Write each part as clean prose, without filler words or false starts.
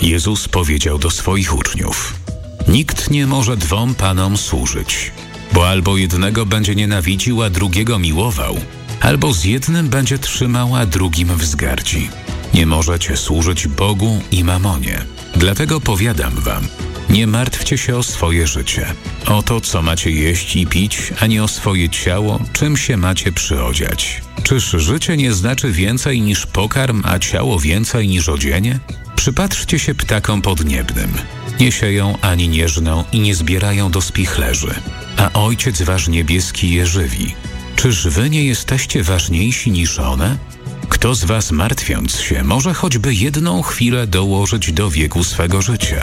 Jezus powiedział do swoich uczniów: nikt nie może dwom panom służyć, bo albo jednego będzie nienawidził, a drugiego miłował, albo z jednym będzie trzymał, a drugim wzgardzi. Nie możecie służyć Bogu i mamonie. Dlatego powiadam wam, nie martwcie się o swoje życie, o to, co macie jeść i pić, ani o swoje ciało, czym się macie przyodziać. Czyż życie nie znaczy więcej niż pokarm, a ciało więcej niż odzienie? Przypatrzcie się ptakom podniebnym. Nie sieją ani nie żną i nie zbierają do spichlerzy, a Ojciec wasz niebieski je żywi. Czyż wy nie jesteście ważniejsi niż one? Kto z was, martwiąc się, może choćby jedną chwilę dołożyć do wieku swego życia?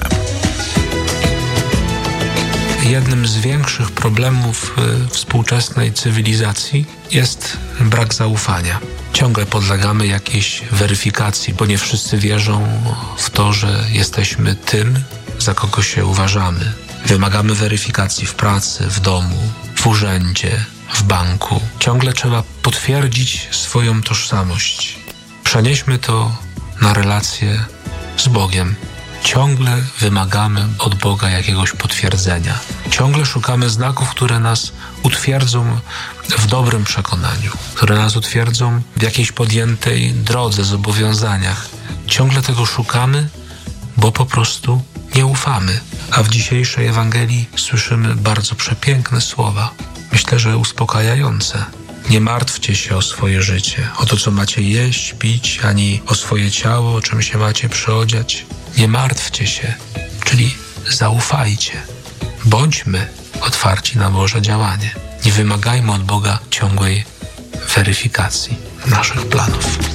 Jednym z większych problemów współczesnej cywilizacji jest brak zaufania. Ciągle podlegamy jakiejś weryfikacji, bo nie wszyscy wierzą w to, że jesteśmy tym, za kogo się uważamy. Wymagamy weryfikacji w pracy, w domu, w urzędzie, w banku. Ciągle trzeba potwierdzić swoją tożsamość. Przenieśmy to na relacje z Bogiem. Ciągle wymagamy od Boga jakiegoś potwierdzenia. Ciągle szukamy znaków, które nas utwierdzą w dobrym przekonaniu, które nas utwierdzą w jakiejś podjętej drodze, zobowiązaniach. Ciągle tego szukamy, bo po prostu nie ufamy. A w dzisiejszej Ewangelii słyszymy bardzo przepiękne słowa. Myślę, że uspokajające. Nie martwcie się o swoje życie, o to, co macie jeść, pić, ani o swoje ciało, o czym się macie przyodziać. Nie martwcie się, czyli zaufajcie. Bądźmy otwarci na Boże działanie. Nie wymagajmy od Boga ciągłej weryfikacji naszych planów.